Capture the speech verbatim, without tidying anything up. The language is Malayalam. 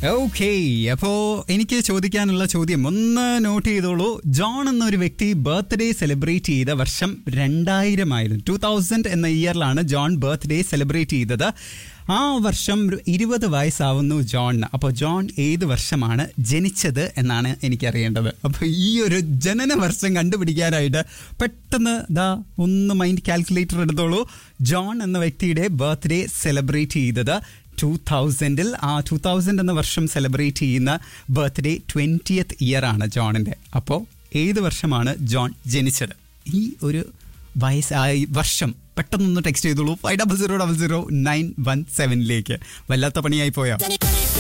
ഓക്കെ, അപ്പോ എനിക്ക് ചോദിക്കാനുള്ള ചോദ്യം ഒന്ന് നോട്ട് ചെയ്തോളൂ. ജോൺ എന്നൊരു വ്യക്തി ബർത്ത്ഡേ സെലിബ്രേറ്റ് ചെയ്ത വർഷം രണ്ടായിരം ആയിരുന്നു. ടൂ തൗസൻഡ് എന്ന ഇയറിലാണ് ജോൺ ബർത്ത്ഡേ സെലിബ്രേറ്റ് ചെയ്തത്. ആ വർഷം ഒരു ഇരുപത് വയസ്സാവുന്നു ജോണിന്. അപ്പോൾ ജോൺ ഏത് വർഷമാണ് ജനിച്ചത് എന്നാണ് എനിക്കറിയേണ്ടത്. അപ്പോൾ ഈ ഒരു ജനന വർഷം കണ്ടുപിടിക്കാനായിട്ട് പെട്ടെന്ന് ദാ ഒന്ന് മൈൻഡ് കാൽക്കുലേറ്റർ എടുത്തോളൂ. ജോൺ എന്ന വ്യക്തിയുടെ ബർത്ത്ഡേ സെലിബ്രേറ്റ് ചെയ്തത് ടൂ തൗസൻഡിൽ. ആ ടൂ തൗസൻഡ് എന്ന വർഷം സെലിബ്രേറ്റ് ചെയ്യുന്ന ബർത്ത്ഡേ ട്വൻറ്റിയത്ത് ഇയർ ആണ് ജോണിൻ്റെ. അപ്പോൾ ഏത് വർഷമാണ് ജോൺ ജനിച്ചത്? ഈ ഒരു വയസ്സായി വർഷം പെട്ടെന്നൊന്ന് ടെക്സ്റ്റ് ചെയ്തോളൂ five double zero double zero nine one സെവനിലേക്ക്. വല്ലാത്ത പണിയായി പോയോ?